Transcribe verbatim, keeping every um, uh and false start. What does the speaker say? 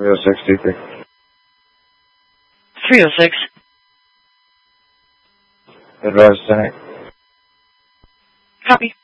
three oh six two three. three oh six. Advise tonight. Copy.